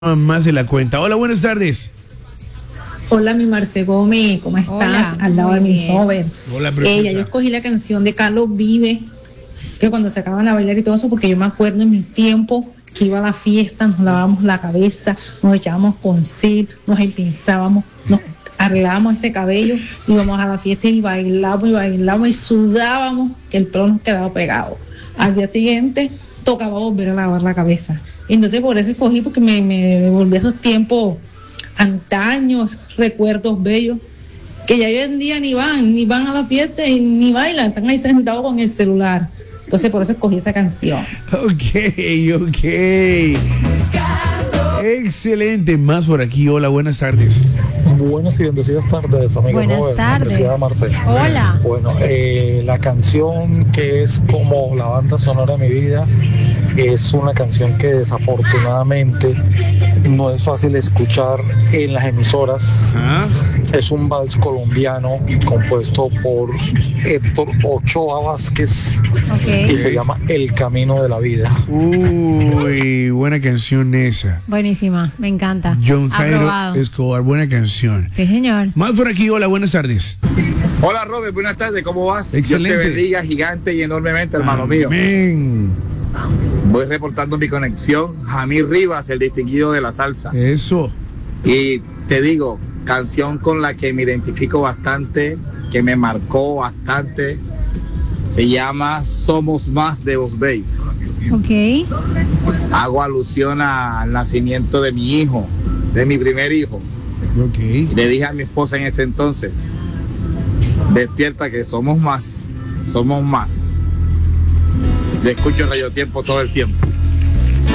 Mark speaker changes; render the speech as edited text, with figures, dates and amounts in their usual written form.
Speaker 1: más de la cuenta. Hola, buenas tardes.
Speaker 2: Hola, mi Marce Gómez, ¿cómo estás?
Speaker 3: Hola,
Speaker 2: Al lado de mi joven.
Speaker 1: Hola, preciosa.
Speaker 2: Yo escogí la canción de Carlos Vive, que cuando se acaban a bailar y todo eso, porque yo me acuerdo en mis tiempos que iba a la fiesta, nos lavábamos la cabeza, nos echábamos Conceal, nos empinzábamos, nos arreglábamos ese cabello, íbamos a la fiesta y bailábamos y sudábamos, que el pelo nos quedaba pegado. Al día siguiente tocaba volver a lavar la cabeza. Entonces por eso escogí, porque me devolví a esos tiempos antaños, recuerdos bellos, que ya hoy en día ni van a la fiesta y ni bailan, están ahí sentados con el celular. Entonces por eso escogí esa canción.
Speaker 1: Ok. Excelente. Más por aquí. Hola, buenas tardes.
Speaker 4: Buenas y bendecidas tardes, amigo
Speaker 3: Buenas
Speaker 4: joven,
Speaker 3: tardes.
Speaker 4: apreciada Marcela.
Speaker 3: Hola.
Speaker 4: Bueno, la canción que es como la banda sonora de mi vida es una canción que desafortunadamente no es fácil escuchar en las emisoras.
Speaker 1: ¿Ah?
Speaker 4: Es un vals colombiano compuesto por Héctor Ochoa Vázquez y se llama El Camino de la Vida.
Speaker 1: Uy, buena canción esa.
Speaker 3: Buenísima, me encanta.
Speaker 1: John Jairo
Speaker 3: Aprobado.
Speaker 1: Escobar, buena canción.
Speaker 3: Sí, señor.
Speaker 1: Más por aquí. Hola, buenas tardes.
Speaker 5: Hola Robert, buenas tardes, ¿cómo vas?
Speaker 1: Excelente.
Speaker 5: Dios te bendiga gigante y enormemente, hermano mío.
Speaker 1: Amén.
Speaker 5: Voy reportando mi conexión. Jamil Rivas, el distinguido de la salsa.
Speaker 1: Eso.
Speaker 5: Y te digo, canción con la que me identifico bastante, que me marcó bastante, se llama Somos Más de Vos Veis.
Speaker 3: Ok.
Speaker 5: Hago alusión al nacimiento de mi hijo, de mi primer hijo.
Speaker 1: Ok.
Speaker 5: Y le dije a mi esposa en ese entonces, despierta que somos más. Le escucho Radio Tiempo todo el tiempo.